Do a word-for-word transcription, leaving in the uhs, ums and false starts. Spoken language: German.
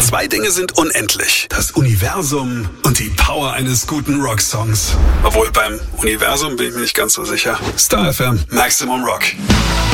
Zwei Dinge sind unendlich. Das Universum und die Power eines guten Rocksongs. Obwohl beim Universum bin ich mir nicht ganz so sicher. Star F M, Maximum Rock.